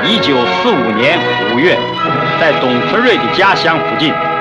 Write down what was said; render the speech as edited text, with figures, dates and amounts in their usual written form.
1945年5月，在董存瑞的家乡附近。